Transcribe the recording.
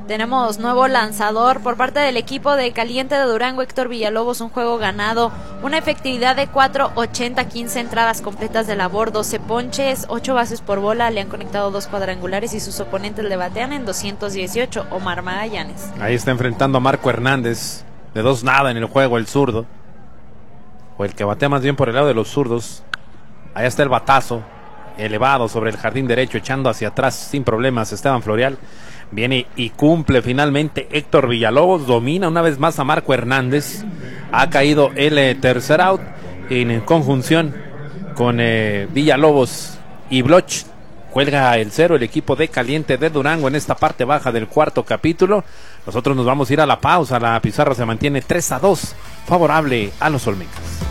Tenemos nuevo lanzador por parte del equipo de Caliente de Durango, Héctor Villalobos, un juego ganado, una efectividad de 4.80, 15 entradas completas de labor, 12 ponches, 8 bases por bola, le han conectado 2 cuadrangulares y sus oponentes le batean en 218. Omar Magallanes. Ahí está enfrentando a Marco Hernández, de 2-0 en el juego, el zurdo, o el que batea más bien por el lado de los zurdos. Ahí está el batazo elevado sobre el jardín derecho, echando hacia atrás sin problemas Esteban Florial. Viene y cumple finalmente Héctor Villalobos, domina una vez más a Marco Hernández. Ha caído el tercer out en conjunción con Villalobos y Bloch. Cuelga el 0 el equipo de Caliente de Durango en esta parte baja del cuarto capítulo. Nosotros nos vamos a ir a la pausa. La pizarra se mantiene 3-2 favorable a los Olmecas.